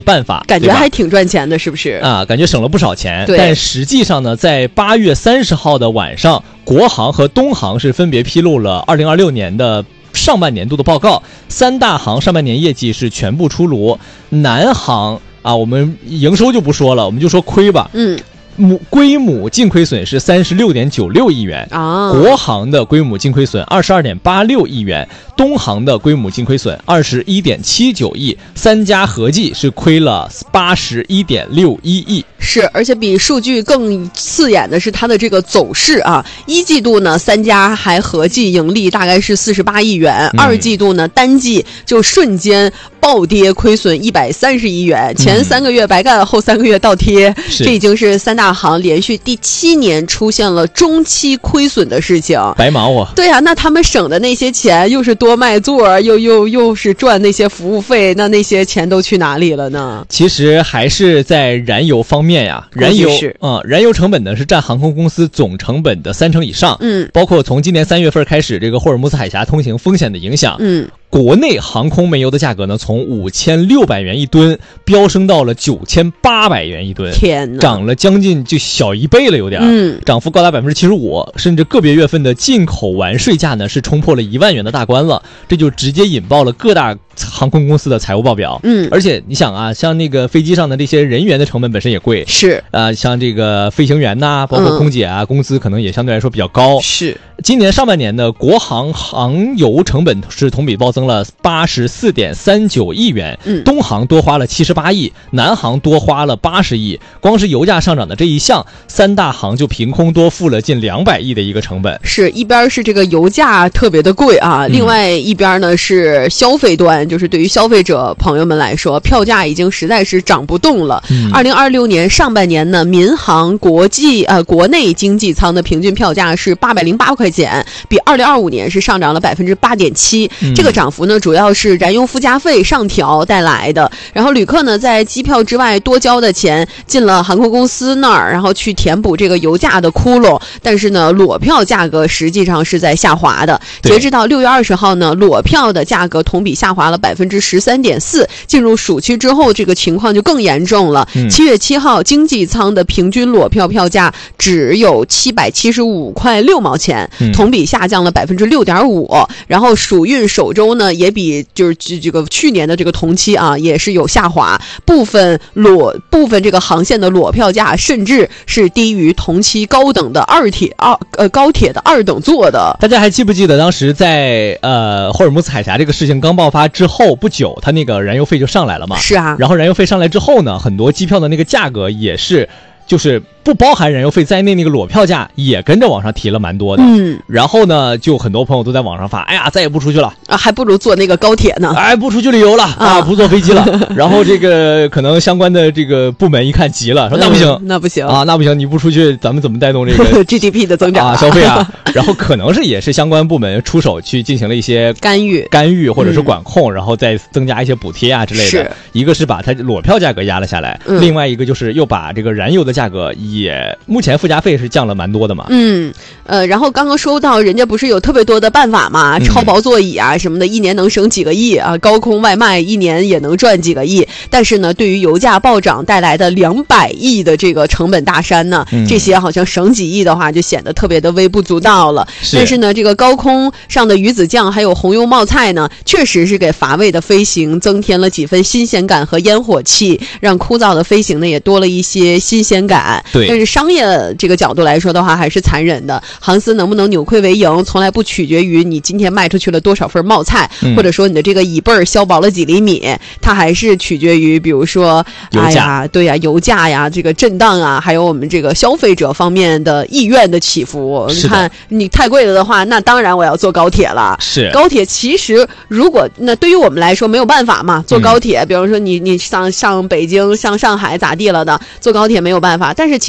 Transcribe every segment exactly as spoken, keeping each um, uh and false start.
办法， 感觉还挺赚钱的，是不是啊？感觉省了不少钱。 对， 但实际上呢，在八月三十号的晚上，国航和东航是分别披露了二零二六年的上半年度的报告，三大航上半年业绩是全部出炉。南航啊，我们营收就不说了，我们就说亏吧。 嗯。 母归母净亏损是三十六点九六亿元啊， 国航的归母净亏损二十二点八六亿元，东航的归母净亏损二十一点七九亿，三家合计是亏了八十一点六一亿。 是，而且比数据更刺眼的是它的这个走势啊。一季度呢，三家还合计盈利大概是四十八亿元，嗯、二季度呢单季就瞬间暴跌，亏损一百三十亿元，前三个月白干，嗯、后三个月倒贴，这已经是三大行连续第七年出现了中期亏损的事情。 白忙活。 对啊，那他们省的那些钱，又是多卖座，又又又是赚那些服务费，那那些钱都去哪里了呢？ 其实还是在燃油方面呀，燃油啊、嗯，燃油成本呢是占航空公司总成本的三成以上。 嗯， 包括从今年三月份开始，这个霍尔木兹海峡通行风险的影响。 嗯。 国内航空煤油的价格呢，从五千六百元一吨飙升到了九千八百元一吨， 天哪， 涨了将近就小一倍了，有点， 嗯， 涨幅高达百分之七十五，甚至个别月份的进口完税价呢是冲破了一万元的大关了，这就直接引爆了各大航空公司的财务报表。 嗯， 而且你想啊，像那个飞机上的这些人员的成本本身也贵， 是啊、呃，像这个飞行员呐、啊，包括空姐啊，嗯、工资可能也相对来说比较高。 是， 今年上半年的国航航油成本是同比暴增了八十四点三九亿元， 嗯， 东航多花了七十八亿，南航多花了八十亿。光是油价上涨的这一项，三大行就凭空多付了近两百亿的一个成本。 是一边是这个油价特别的贵啊，嗯、另外一边呢是消费端，就是对于消费者朋友们来说，票价已经实在是涨不动了。二零二六年上半年呢，民航国际呃国内经济舱的平均票价是八百零八块钱，比二零二五年是上涨了百分之八点七。这个涨幅呢，主要是燃油附加费上调带来的。然后旅客呢，在机票之外多交的钱进了航空公司那儿，然后去填补这个油价的窟窿。但是呢，裸票价格实际上是在下滑的。截止到六月二十号呢，裸票的价格同比下滑了百分之十三点四。进入暑期之后，这个情况就更严重了。七、嗯、月七号，经济舱的平均裸票票价只有七百七十五块六毛钱， 嗯、 同比下降了百分之六点五。然后暑运首周呢，也比就是这个去年的这个同期啊，也是有下滑。部分裸部分这个航线的裸票价甚至是低于同期高等的二铁二呃高铁的二等座的。 大家还记不记得当时在呃霍尔木兹海峡这个事情刚爆发之后不久，它那个燃油费就上来了嘛？ 是啊。 然后燃油费上来之后呢，很多机票的那个价格也是就是不包含燃油费在内，那个裸票价也跟着往上提了蛮多的。 嗯， 然后呢，就很多朋友都在网上发，哎呀，再也不出去了啊，还不如坐那个高铁呢， 哎，不出去旅游了啊，啊不坐飞机了。然后这个可能相关的这个部门一看急了，说那不行， 嗯、那不行啊，那不行，你不出去，咱们怎么带动这个 G D P 的增长啊，消费啊？然后可能是也是相关部门出手去进行了一些干预、 干预或者是管控，嗯、然后再增加一些补贴啊之类的。 是一个是把它裸票价格压了下来， 嗯、 另外一个就是又把这个燃油的价格也目前附加费是降了蛮多的嘛。 嗯，呃，然后刚刚说到人家不是有特别多的办法嘛， 嗯、 超薄座椅啊什么的，一年能省几个亿啊，高空外卖一年也能赚几个亿。但是呢，对于油价暴涨带来的两百亿的这个成本大山呢， 嗯、 这些好像省几亿的话就显得特别的微不足道了。是但是呢，这个高空上的鱼子酱还有红油冒菜呢，确实是给乏味的飞行增添了几分新鲜感和烟火气，让枯燥的飞行呢也多了一些新鲜感。 对， 但是商业这个角度来说的话，还是残忍的。航司能不能扭亏为盈，从来不取决于你今天卖出去了多少份冒菜， 嗯、 或者说你的这个椅背儿削薄了几厘米，它还是取决于，比如说，哎呀，对呀，油价呀，这个震荡啊，还有我们这个消费者方面的意愿的起伏。你看，你太贵了的话，那当然我要坐高铁了。 是高铁，其实如果那对于我们来说没有办法嘛，坐高铁，嗯、比如说你你上上北京、上上海咋地了的，坐高铁没有办法，但是其实。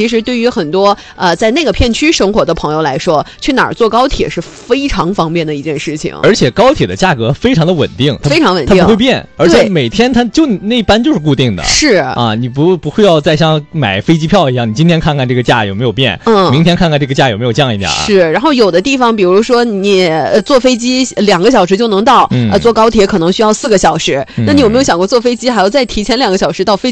其实对于很多呃在那个片区生活的朋友来说，去哪儿坐高铁是非常方便的一件事情。 而且高铁的价格非常的稳定， 非常稳定， 它不会变，而且每天它就那班就是固定的。 是啊，你不不会要再像买飞机票一样，你今天看看这个价有没有变，嗯，明天看看这个价有没有降一点啊。 是，然后有的地方，比如说你、呃、坐飞机两个小时就能到，嗯、呃，坐高铁可能需要四个小时。嗯、那你有没有想过坐飞机还要再提前两个小时到飞